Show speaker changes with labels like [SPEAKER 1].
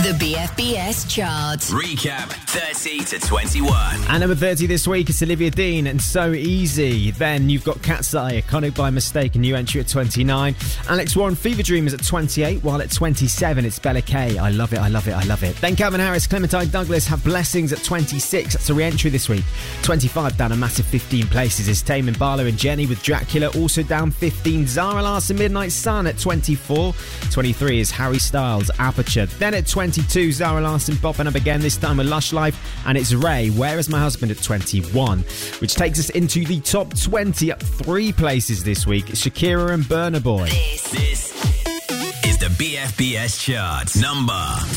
[SPEAKER 1] The BFBS chart.
[SPEAKER 2] Recap 30 to 21.
[SPEAKER 3] And number 30 this week is Olivia Dean and So Easy. Then you've got Cat's Eye, Iconic by Mistake, a new entry at 29. Alex Warren, Fever Dream is at 28, while at 27 it's Bella K, I Love It, I Love It, I Love It. Then Calvin Harris, Clementine Douglas have Blessings at 26. That's a re-entry this week. 25 down a massive 15 places is Tame Impala and Jenny with Dracula, also down 15. Zara Larsson, Midnight Sun at 24. 23 is Harry Styles, Aperture. Then at 22, Zara Larsson popping up again, this time with Lush Life, and it's Ray, Where Is My Husband at 21, which takes us into the top 20 up 3 places this week. Shakira and Burna Boy.
[SPEAKER 2] This is the BFBS chart. Number